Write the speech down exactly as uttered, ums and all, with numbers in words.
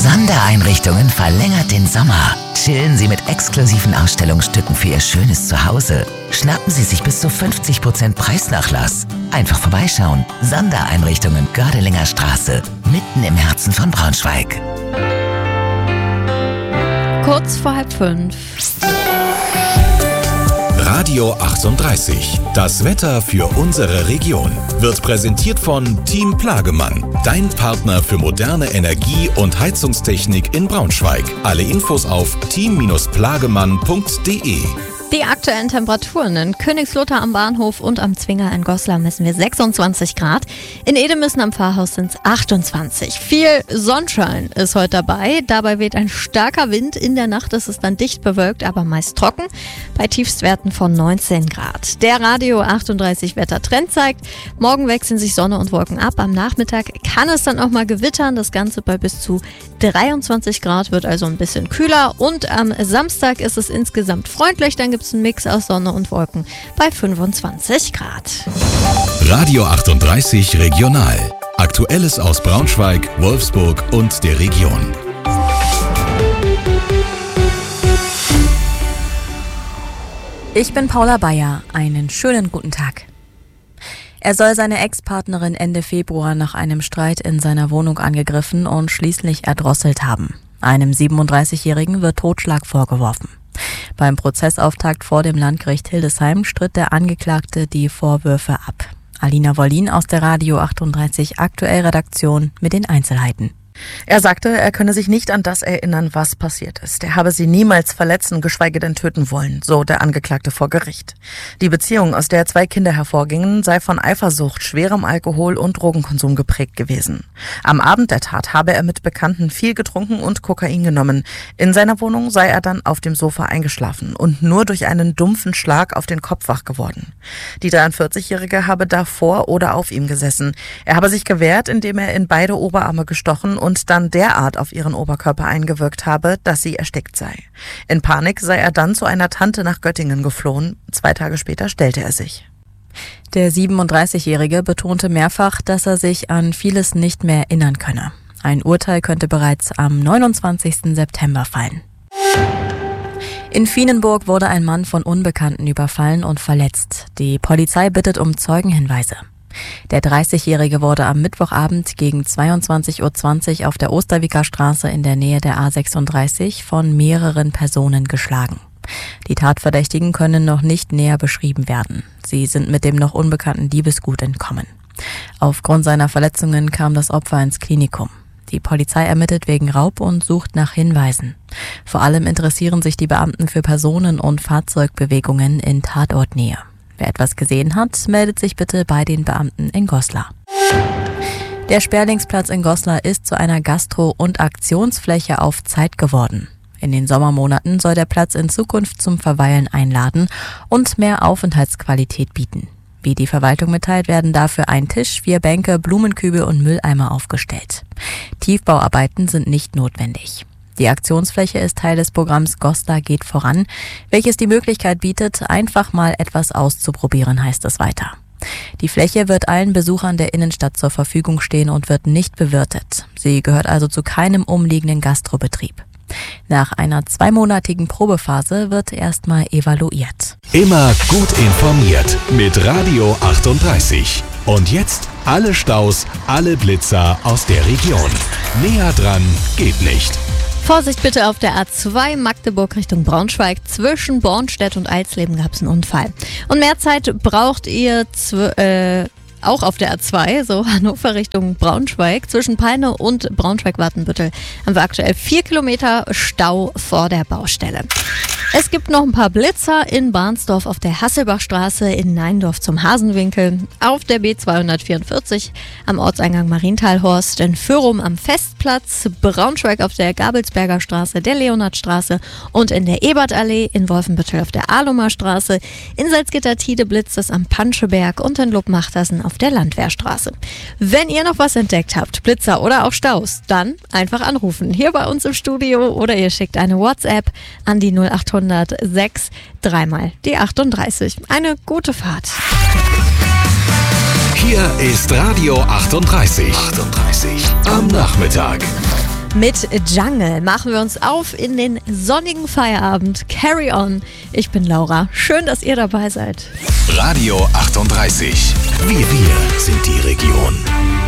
Sondereinrichtungen verlängert den Sommer. Chillen Sie mit exklusiven Ausstellungsstücken für Ihr schönes Zuhause. Schnappen Sie sich bis zu fünfzig Prozent Preisnachlass. Einfach vorbeischauen. Sondereinrichtungen Gördelinger Straße, mitten im Herzen von Braunschweig. Kurz vor halb fünf. Radio achtunddreißig. Das Wetter für unsere Region wird präsentiert von Team Plagemann. Dein Partner für moderne Energie- und Heizungstechnik in Braunschweig. Alle Infos auf team plagemann punkt de. Die aktuellen Temperaturen in Königslutter am Bahnhof und am Zwinger in Goslar messen wir sechsundzwanzig Grad. In Edemissen am Pfarrhaus sind es achtundzwanzig. Viel Sonnenschein ist heute dabei. Dabei weht ein starker Wind. In der Nacht ist es dann dicht bewölkt, aber meist trocken. Bei Tiefstwerten von neunzehn Grad. Der Radio achtunddreißig Wettertrend zeigt, morgen wechseln sich Sonne und Wolken ab. Am Nachmittag kann es dann auch mal gewittern. Das Ganze bei bis zu dreiundzwanzig Grad, wird also ein bisschen kühler. Und am Samstag ist es insgesamt freundlich. Dann gibt es einen Mix aus Sonne und Wolken bei fünfundzwanzig Grad. Radio achtunddreißig Regional. Aktuelles aus Braunschweig, Wolfsburg und der Region. Ich bin Paula Bayer. Einen schönen guten Tag. Er soll seine Ex-Partnerin Ende Februar nach einem Streit in seiner Wohnung angegriffen und schließlich erdrosselt haben. Einem siebenunddreißigjährigen wird Totschlag vorgeworfen. Beim Prozessauftakt vor dem Landgericht Hildesheim stritt der Angeklagte die Vorwürfe ab. Alina Wollin aus der Radio achtunddreißig Aktuell-Redaktion mit den Einzelheiten. Er sagte, er könne sich nicht an das erinnern, was passiert ist. Er habe sie niemals verletzen, geschweige denn töten wollen, so der Angeklagte vor Gericht. Die Beziehung, aus der zwei Kinder hervorgingen, sei von Eifersucht, schwerem Alkohol- und Drogenkonsum geprägt gewesen. Am Abend der Tat habe er mit Bekannten viel getrunken und Kokain genommen. In seiner Wohnung sei er dann auf dem Sofa eingeschlafen und nur durch einen dumpfen Schlag auf den Kopf wach geworden. Die dreiundvierzigjährige habe davor oder auf ihm gesessen. Er habe sich gewehrt, indem er in beide Oberarme gestochen und und dann derart auf ihren Oberkörper eingewirkt habe, dass sie erstickt sei. In Panik sei er dann zu einer Tante nach Göttingen geflohen. Zwei Tage später stellte er sich. Der siebenunddreißigjährige betonte mehrfach, dass er sich an vieles nicht mehr erinnern könne. Ein Urteil könnte bereits am neunundzwanzigsten September fallen. In Vienenburg wurde ein Mann von Unbekannten überfallen und verletzt. Die Polizei bittet um Zeugenhinweise. Der dreißigjährige wurde am Mittwochabend gegen zweiundzwanzig Uhr zwanzig auf der Osterwicker Straße in der Nähe der A sechsunddreißig von mehreren Personen geschlagen. Die Tatverdächtigen können noch nicht näher beschrieben werden. Sie sind mit dem noch unbekannten Diebesgut entkommen. Aufgrund seiner Verletzungen kam das Opfer ins Klinikum. Die Polizei ermittelt wegen Raub und sucht nach Hinweisen. Vor allem interessieren sich die Beamten für Personen- und Fahrzeugbewegungen in Tatortnähe. Wer etwas gesehen hat, meldet sich bitte bei den Beamten in Goslar. Der Sperlingsplatz in Goslar ist zu einer Gastro- und Aktionsfläche auf Zeit geworden. In den Sommermonaten soll der Platz in Zukunft zum Verweilen einladen und mehr Aufenthaltsqualität bieten. Wie die Verwaltung mitteilt, werden dafür ein Tisch, vier Bänke, Blumenkübel und Mülleimer aufgestellt. Tiefbauarbeiten sind nicht notwendig. Die Aktionsfläche ist Teil des Programms Goslar geht voran, welches die Möglichkeit bietet, einfach mal etwas auszuprobieren, heißt es weiter. Die Fläche wird allen Besuchern der Innenstadt zur Verfügung stehen und wird nicht bewirtet. Sie gehört also zu keinem umliegenden Gastrobetrieb. Nach einer zweimonatigen Probephase wird erstmal evaluiert. Immer gut informiert mit Radio achtunddreißig. Und jetzt alle Staus, alle Blitzer aus der Region. Näher dran geht nicht. Vorsicht bitte auf der A zwei Magdeburg Richtung Braunschweig. Zwischen Bornstedt und Alsleben gab es einen Unfall. Und mehr Zeit braucht ihr zw- äh, auch auf der A zwei, so Hannover Richtung Braunschweig. Zwischen Peine und Braunschweig-Watenbüttel haben wir aktuell vier Kilometer Stau vor der Baustelle. Es gibt noch ein paar Blitzer in Barnsdorf auf der Hasselbachstraße, in Neindorf zum Hasenwinkel, auf der B zweihundertvierundvierzig am Ortseingang Marienthalhorst, in Föhrum am Festplatz, Braunschweig auf der Gabelsberger Straße, der Leonhardstraße und in der Ebertallee, in Wolfenbüttel auf der Ahlumer Straße, in Salzgitter-Tide blitzt es am Panscheberg und in Lubmachtassen auf der Landwehrstraße. Wenn ihr noch was entdeckt habt, Blitzer oder auch Staus, dann einfach anrufen. Hier bei uns im Studio oder ihr schickt eine WhatsApp an die null acht hundert sechs, dreimal die achtunddreißig. Eine gute Fahrt. Hier ist Radio achtunddreißig. achtunddreißig am Nachmittag. Mit Jungle machen wir uns auf in den sonnigen Feierabend. Carry on. Ich bin Laura. Schön, dass ihr dabei seid. Radio achtunddreißig. Wir, wir sind die Region.